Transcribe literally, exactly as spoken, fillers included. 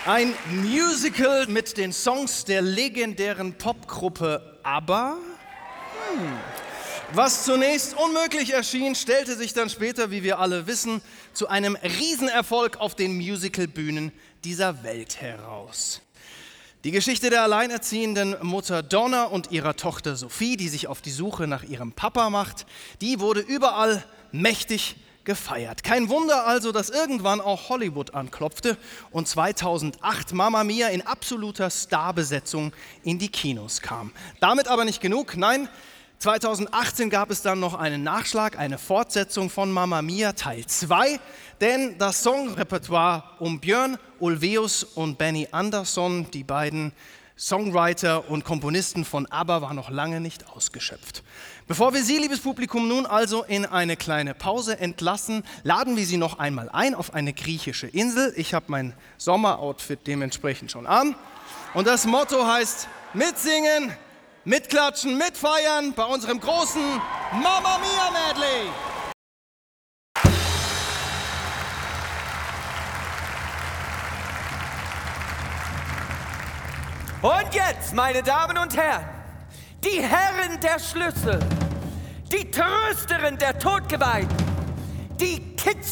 Ein Musical mit den Songs der legendären Popgruppe ABBA. Hm. Was zunächst unmöglich erschien, stellte sich dann später, wie wir alle wissen, zu einem Riesenerfolg auf den Musicalbühnen dieser Welt heraus. Die Geschichte der alleinerziehenden Mutter Donna und ihrer Tochter Sophie, die sich auf die Suche nach ihrem Papa macht, die wurde überall mächtig gefeiert. Kein Wunder also, dass irgendwann auch Hollywood anklopfte und zweitausendacht Mamma Mia in absoluter Starbesetzung in die Kinos kam. Damit aber nicht genug, nein, zweitausendachtzehn gab es dann noch einen Nachschlag, eine Fortsetzung von Mamma Mia Teil zwei, denn das Songrepertoire um Björn Ulvaeus und Benny Andersson, die beiden Songwriter und Komponisten von ABBA, war noch lange nicht ausgeschöpft. Bevor wir Sie, liebes Publikum, nun also in eine kleine Pause entlassen, laden wir Sie noch einmal ein auf eine griechische Insel. Ich habe mein Sommeroutfit dementsprechend schon an. Und das Motto heißt: mitsingen, mitklatschen, mitfeiern bei unserem großen Mamma Mia Medley. Und jetzt, meine Damen und Herren, die Herren der Schlüssel, die Trösterin der Todgeweihten, die Kids